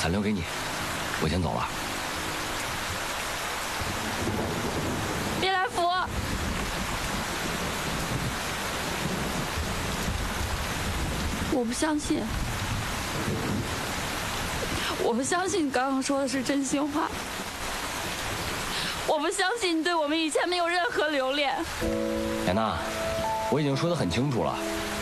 伞留给你，我先走了。 别来扶我！我不相信，我不相信你刚刚说的是真心话。我不相信你对我们以前没有任何留恋。 雅娜，我已经说得很清楚了，